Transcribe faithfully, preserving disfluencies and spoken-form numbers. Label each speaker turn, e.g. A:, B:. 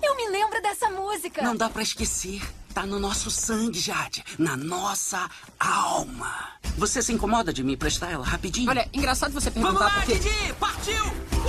A: Eu me lembro dessa música.
B: Não dá pra esquecer. Tá no nosso sangue, Jade. Na nossa alma. Você se incomoda de me emprestar ela rapidinho?
C: Olha, engraçado você
B: Vamos
C: perguntar
B: lá,
C: porque...
B: Didi! Partiu!